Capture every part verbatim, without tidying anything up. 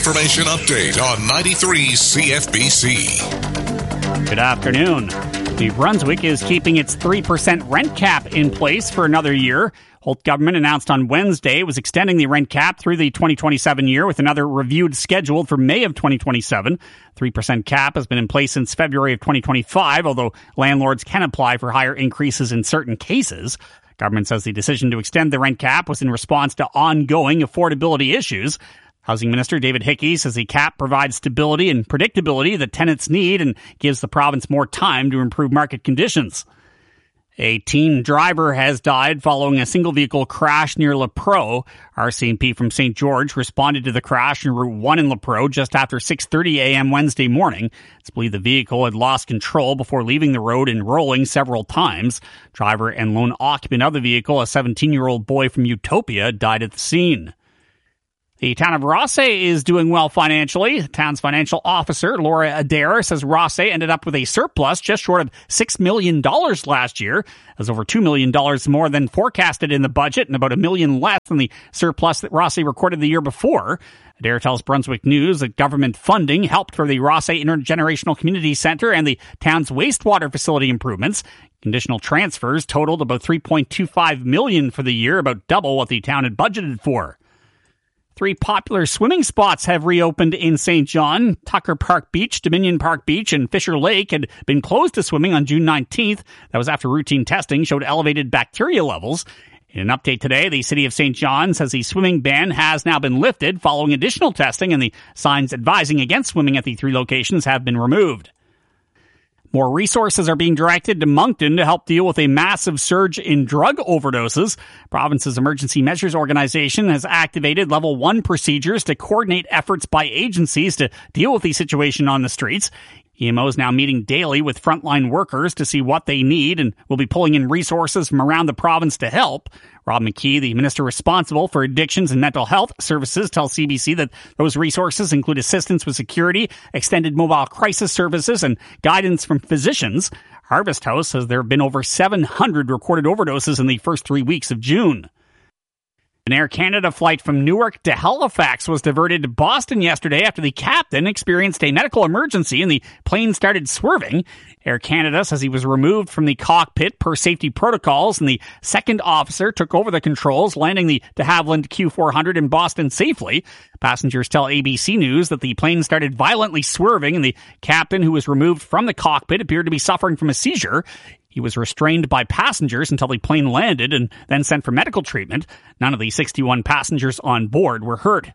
information update on ninety-three C F B C. Good afternoon. New Brunswick is keeping its three percent rent cap in place for another year. Holt government announced on Wednesday it was extending the rent cap through the twenty twenty-seven year with another reviewed scheduled for May of twenty twenty-seven. three percent cap has been in place since February of twenty twenty-five, although landlords can apply for higher increases in certain cases. Government says the decision to extend the rent cap was in response to ongoing affordability issues. Housing Minister David Hickey says the cap provides stability and predictability that tenants need and gives the province more time to improve market conditions. A teen driver has died following a single-vehicle crash near Lepreau. R C M P from Saint George responded to the crash on Route one in Lepreau just after six thirty a.m. Wednesday morning. It's believed the vehicle had lost control before leaving the road and rolling several times. Driver and lone occupant of the vehicle, a seventeen-year-old boy from Utopia, died at the scene. The town of Rothesay is doing well financially. The town's financial officer, Laura Adair, says Rothesay ended up with a surplus just short of six million dollars last year. That's over two million dollars more than forecasted in the budget and about a million less than the surplus that Rothesay recorded the year before. Adair tells Brunswick News that government funding helped for the Rothesay Intergenerational Community Centre and the town's wastewater facility improvements. Conditional transfers totaled about three point two five million dollars for the year, about double what the town had budgeted for. Three popular swimming spots have reopened in Saint John. Tucker Park Beach, Dominion Park Beach, and Fisher Lake had been closed to swimming on June nineteenth. That was after routine testing showed elevated bacteria levels. In an update today, the City of Saint John says the swimming ban has now been lifted following additional testing, and the signs advising against swimming at the three locations have been removed. More resources are being directed to Moncton to help deal with a massive surge in drug overdoses. Province's Emergency Measures Organization has activated level one procedures to coordinate efforts by agencies to deal with the situation on the streets. E M O is now meeting daily with frontline workers to see what they need and will be pulling in resources from around the province to help. Rob McKee, the minister responsible for addictions and mental health services, tells C B C that those resources include assistance with security, extended mobile crisis services, and guidance from physicians. Harvest House says there have been over seven hundred recorded overdoses in the first three weeks of June. An Air Canada flight from Newark to Halifax was diverted to Boston yesterday after the captain experienced a medical emergency and the plane started swerving. Air Canada says he was removed from the cockpit per safety protocols, and the second officer took over the controls, landing the de Havilland Q four hundred in Boston safely. Passengers tell A B C News that the plane started violently swerving, and the captain, who was removed from the cockpit, appeared to be suffering from a seizure. He was restrained by passengers until the plane landed and then sent for medical treatment. None of the sixty-one passengers on board were hurt.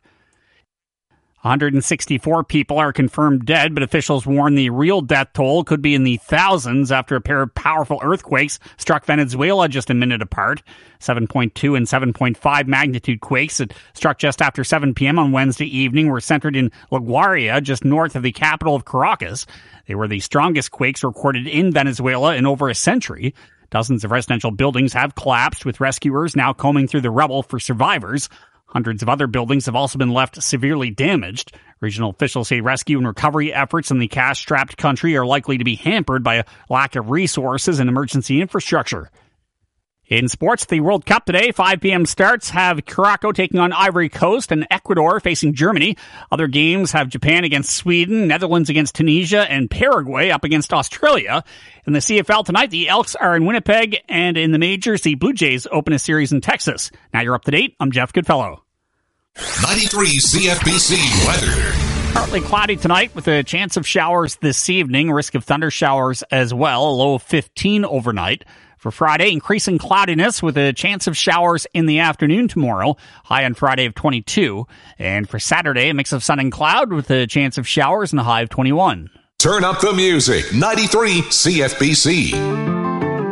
one hundred sixty-four people are confirmed dead, but officials warn the real death toll could be in the thousands after a pair of powerful earthquakes struck Venezuela just a minute apart. seven point two and seven point five magnitude quakes that struck just after seven p.m. on Wednesday evening were centered in La Guaira, just north of the capital of Caracas. They were the strongest quakes recorded in Venezuela in over a century. Dozens of residential buildings have collapsed, with rescuers now combing through the rubble for survivors. Hundreds of other buildings have also been left severely damaged. Regional officials say rescue and recovery efforts in the cash-strapped country are likely to be hampered by a lack of resources and emergency infrastructure. In sports, the World Cup today, five p.m. starts have Curacao taking on Ivory Coast and Ecuador facing Germany. Other games have Japan against Sweden, Netherlands against Tunisia, and Paraguay up against Australia. In the C F L tonight, the Elks are in Winnipeg, and in the majors, the Blue Jays open a series in Texas. Now you're up to date. I'm Jeff Goodfellow. ninety-three C F B C weather. Partly cloudy tonight with a chance of showers this evening, risk of thunder showers as well, a low of fifteen overnight. For Friday, increasing cloudiness with a chance of showers in the afternoon tomorrow, high on Friday of twenty-two. And for Saturday, a mix of sun and cloud with a chance of showers and a high of twenty-one. Turn up the music, ninety-three C F B C.